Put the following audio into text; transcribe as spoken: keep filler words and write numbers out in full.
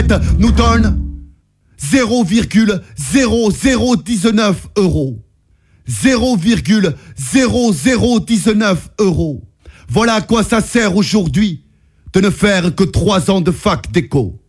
retraite nous donne zéro virgule zéro zéro dix-neuf euros. zéro virgule zéro zéro dix-neuf euros. Voilà à quoi ça sert aujourd'hui de ne faire que trois ans de fac d'éco.